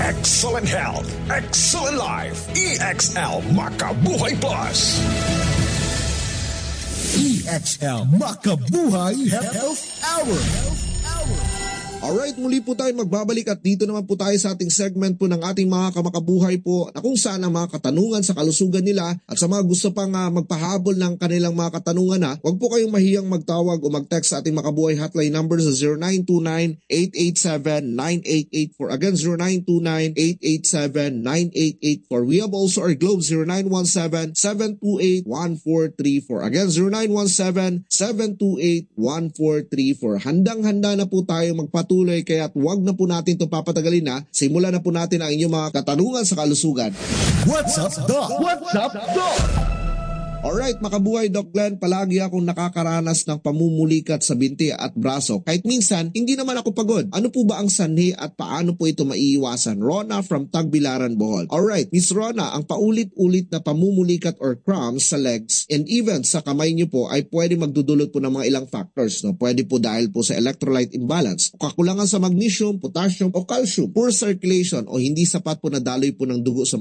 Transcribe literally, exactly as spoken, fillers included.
Excellent health, excellent life. E X L Makabuhay Plus. E X L Makabuhay Health Hour. Alright, muli po tayo magbabalik at dito naman po tayo sa ating segment po ng ating mga kamakabuhay po na kung saan ang mga katanungan sa kalusugan nila at sa mga gusto pang uh, magpahabol ng kanilang mga katanungan na huwag po kayong mahiyang magtawag o mag-text sa ating makabuhay hotline number sa zero nine two nine, eight eight seven, nine eight eight four. Again, zero nine two nine, eight eight seven, nine eight eight four. We have also our Globe zero nine one seven, seven two eight, one four three four. Again, zero nine one seven, seven two eight, one four three four. Handang-handa na po tayo magpatuloy tuloy kaya't wag na po natin ito papatagalin na. Simulan na po natin ang inyong mga katanungan sa kalusugan. What's up, Doc? What's up, Doc? Alright, makabuhay Doc Glenn, palagi akong nakakaranas ng pamumulikat sa binti at braso. Kahit minsan, hindi naman ako pagod. Ano po ba ang sanhi at paano po ito maiiwasan? Rona from Tagbilaran, Bohol. Alright, Miss Rona, ang paulit-ulit na pamumulikat or cramps sa legs and even sa kamay niyo po ay pwede magdudulot po ng mga ilang factors. No? Pwede po dahil po sa electrolyte imbalance, kakulangan sa magnesium, potassium o calcium, poor circulation o hindi sapat po na daloy po ng dugo sa